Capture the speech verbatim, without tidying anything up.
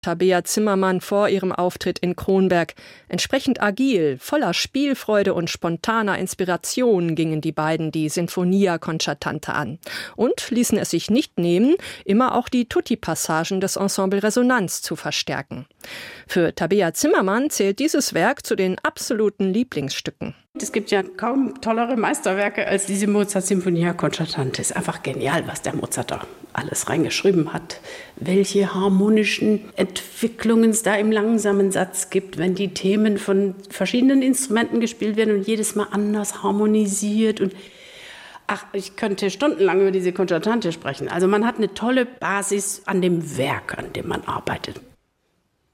Tabea Zimmermann vor ihrem Auftritt in Kronberg. Entsprechend agil, voller Spielfreude und spontaner Inspiration gingen die beiden die Sinfonia Concertante an und ließen es sich nicht nehmen, immer auch die Tutti-Passagen des Ensemble Resonanz zu verstärken. Für Tabea Zimmermann zählt dieses Werk zu den absoluten Lieblingsstücken. Es gibt ja kaum tollere Meisterwerke als diese Mozart-Sinfonia Concertante. Es ist einfach genial, was der Mozart da alles reingeschrieben hat. Welche harmonischen Entwicklungen es da im langsamen Satz gibt, wenn die Themen von verschiedenen Instrumenten gespielt werden und jedes Mal anders harmonisiert. Und ach, ich könnte stundenlang über diese Concertante sprechen. Also man hat eine tolle Basis an dem Werk, an dem man arbeitet.